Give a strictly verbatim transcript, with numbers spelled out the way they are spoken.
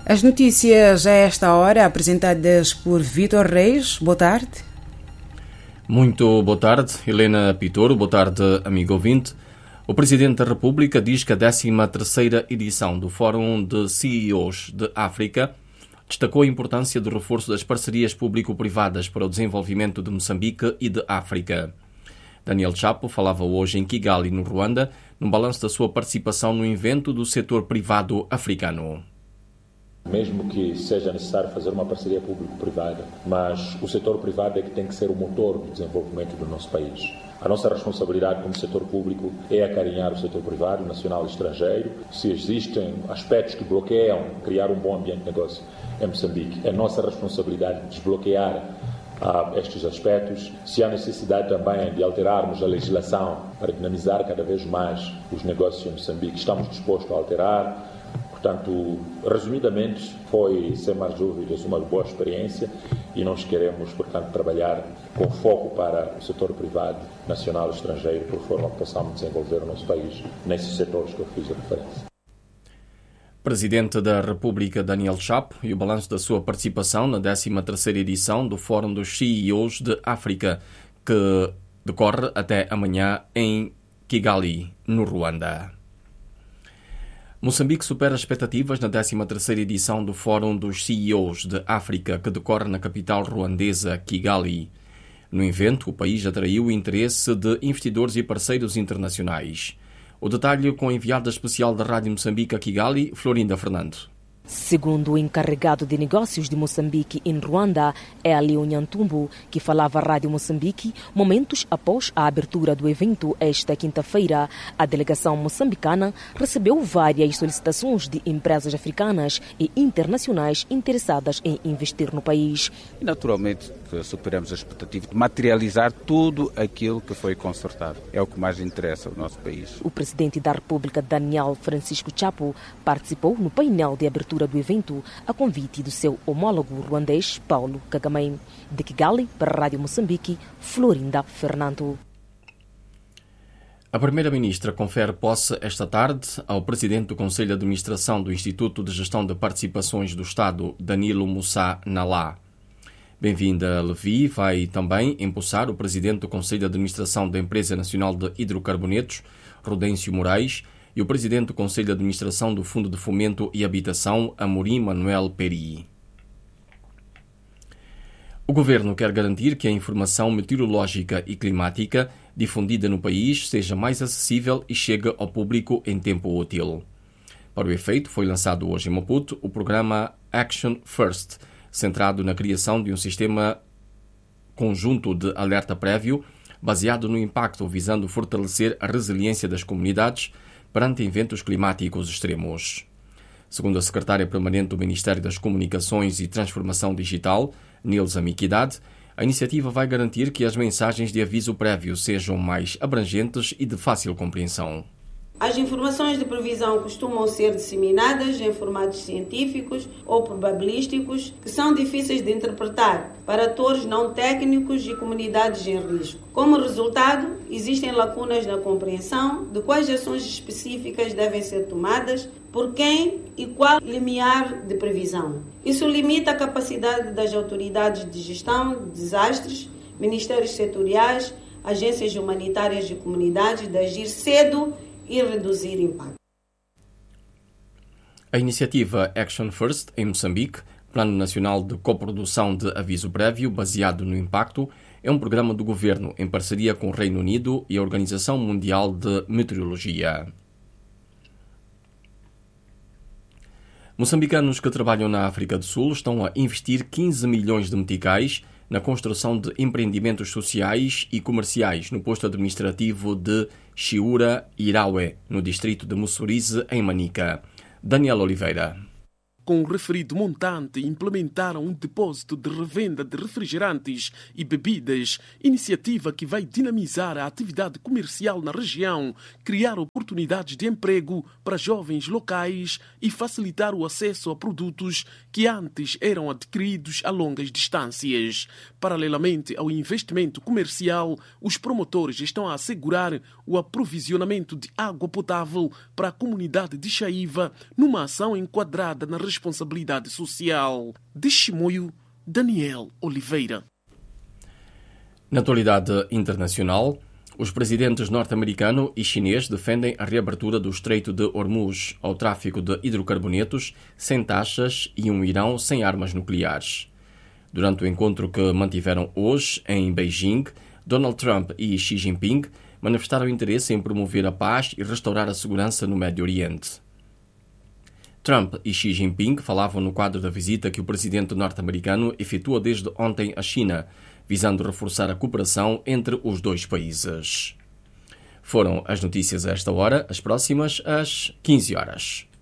As notícias a esta hora apresentadas por Vítor Reis. Boa tarde. Muito boa tarde, Helena Pitoro. Boa tarde, amigo ouvinte. O Presidente da República diz que a décima terceira edição do Fórum de C E Os de África destacou a importância do reforço das parcerias público-privadas para o desenvolvimento de Moçambique e de África. Daniel Chapo falava hoje em Kigali, no Ruanda, no balanço da sua participação no evento do setor privado africano. Mesmo que seja necessário fazer uma parceria público-privada, mas o setor privado é que tem que ser o motor do desenvolvimento do nosso país. A nossa responsabilidade como setor público é acarinhar o setor privado, nacional e estrangeiro. Se existem aspectos que bloqueiam criar um bom ambiente de negócio em Moçambique, é nossa responsabilidade desbloquear ah, estes aspectos. Se há necessidade também de alterarmos a legislação para dinamizar cada vez mais os negócios em Moçambique, estamos dispostos a alterar. Portanto, resumidamente, foi, sem mais dúvidas, uma boa experiência e nós queremos, portanto, trabalhar com foco para o setor privado, nacional e estrangeiro, por forma que possamos desenvolver o nosso país nesses setores que eu fiz a referência. Presidente da República Daniel Chapo e o balanço da sua participação na décima terceira edição do Fórum dos C E Os de África, que decorre até amanhã em Kigali, no Ruanda. Moçambique supera as expectativas na décima terceira edição do Fórum dos C E Os de África, que decorre na capital ruandesa, Kigali. No evento, o país atraiu o interesse de investidores e parceiros internacionais. O detalhe com a enviada especial da Rádio Moçambique a Kigali, Florinda Fernando. Segundo o encarregado de negócios de Moçambique em Ruanda, Hélio Nhantumbo, que falava à Rádio Moçambique, momentos após a abertura do evento esta quinta-feira, a delegação moçambicana recebeu várias solicitações de empresas africanas e internacionais interessadas em investir no país. E, naturalmente, superamos a expectativa de materializar tudo aquilo que foi concertado. É o que mais interessa ao nosso país. O presidente da República, Daniel Francisco Chapo, participou no painel de abertura do evento a convite do seu homólogo ruandês, Paulo Kagame. De Kigali, para a Rádio Moçambique, Florinda Fernando. A Primeira-Ministra confere posse esta tarde ao Presidente do Conselho de Administração do Instituto de Gestão de Participações do Estado, Danilo Moussa Nalá. Bem-vinda, Levi. Vai também empossar o Presidente do Conselho de Administração da Empresa Nacional de Hidrocarbonetos, Rodêncio Moraes, e o Presidente do Conselho de Administração do Fundo de Fomento e Habitação, Amorim Manuel Peri. O Governo quer garantir que a informação meteorológica e climática difundida no país seja mais acessível e chegue ao público em tempo útil. Para o efeito, foi lançado hoje em Maputo o programa Action First, centrado na criação de um sistema conjunto de alerta prévio, baseado no impacto, visando fortalecer a resiliência das comunidades perante eventos climáticos extremos. Segundo a secretária permanente do Ministério das Comunicações e Transformação Digital, Nilza Miquidade, a iniciativa vai garantir que as mensagens de aviso prévio sejam mais abrangentes e de fácil compreensão. As informações de previsão costumam ser disseminadas em formatos científicos ou probabilísticos que são difíceis de interpretar para atores não técnicos e comunidades em risco. Como resultado, existem lacunas na compreensão de quais ações específicas devem ser tomadas, por quem e qual limiar de previsão. Isso limita a capacidade das autoridades de gestão de desastres, ministérios setoriais, agências humanitárias e comunidades de agir cedo e reduzir impacto. A iniciativa Action First, em Moçambique, Plano Nacional de Coprodução de Aviso Prévio baseado no impacto, é um programa do Governo em parceria com o Reino Unido e a Organização Mundial de Meteorologia. Moçambicanos que trabalham na África do Sul estão a investir quinze milhões de meticais na construção de empreendimentos sociais e comerciais no posto administrativo de Chiura Iraue, no distrito de Mussurize, em Manica. Daniel Oliveira. Com o referido montante, implementaram um depósito de revenda de refrigerantes e bebidas, iniciativa que vai dinamizar a atividade comercial na região, criar oportunidades de emprego para jovens locais e facilitar o acesso a produtos que antes eram adquiridos a longas distâncias. Paralelamente ao investimento comercial, os promotores estão a assegurar o aprovisionamento de água potável para a comunidade de Chaiva, numa ação enquadrada na região responsabilidade social. De Chimoio, Daniel Oliveira. Na atualidade internacional, os presidentes norte-americano e chinês defendem a reabertura do Estreito de Hormuz ao tráfico de hidrocarbonetos sem taxas e um Irão sem armas nucleares. Durante o encontro que mantiveram hoje em Beijing, Donald Trump e Xi Jinping manifestaram interesse em promover a paz e restaurar a segurança no Médio Oriente. Trump e Xi Jinping falavam no quadro da visita que o presidente norte-americano efetua desde ontem à China, visando reforçar a cooperação entre os dois países. Foram as notícias a esta hora, as próximas às quinze horas.